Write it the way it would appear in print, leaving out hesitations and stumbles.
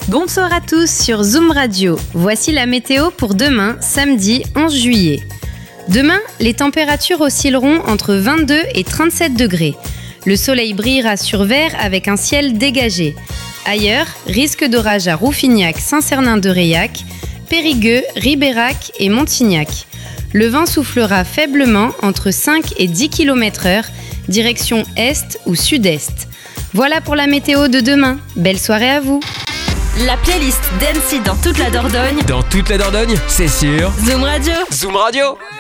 Bonsoir à tous sur Zoom Radio. Voici la météo pour demain, samedi 11 juillet. Demain, les températures oscilleront entre 22 et 37 degrés. Le soleil brillera sur vert avec un ciel dégagé. Ailleurs, risque d'orage à Rouffignac, Saint-Cernin-de-Réac, Périgueux, Ribérac et Montignac. Le vent soufflera faiblement entre 5 et 10 km/h, direction est ou sud-est. Voilà pour la météo de demain. Belle soirée à vous. La playlist d'Annecy dans toute la Dordogne. Dans toute la Dordogne, c'est sûr. Zoom Radio. Zoom Radio.